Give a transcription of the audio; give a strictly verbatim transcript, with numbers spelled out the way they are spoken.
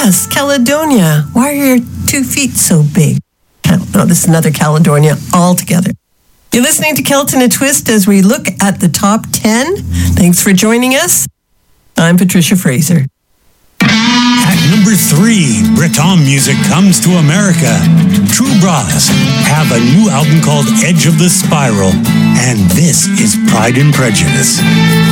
Yes, Caledonia. Why are your two feet so big? No, this is another Caledonia altogether. You're listening to Kelton and Twist as we look at the top ten. Thanks for joining us. I'm Patricia Fraser. At number three, Breton music comes to America. True Bras have a new album called Edge of the Spiral, and this is Pride and Prejudice.